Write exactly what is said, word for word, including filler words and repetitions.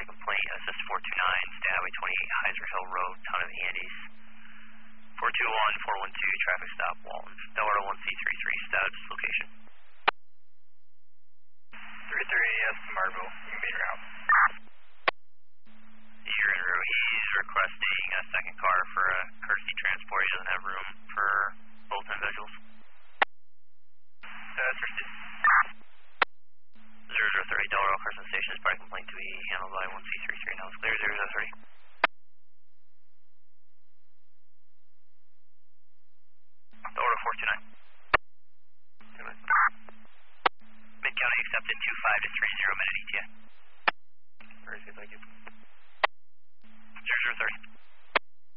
Body complaint, S S four two nine, State Highway twenty-eight, Heiser Hill Road, Town of the Andes. four two one, four one two, traffic stop, Walton. Delaware one C three three, status, location. three thirty A S to Marville, you main route. You're in route. He's requesting a second car for a courtesy transport. He doesn't have room for both individuals. That's received. zero zero thirty, Delaware Carson Station is body complaint to be handled by one C three three. Now it's clear, zero zero thirty. Delaware four two nine. Mid-County accepted two five to three zero minute E T A. Very good, thank you. zero zero thirty.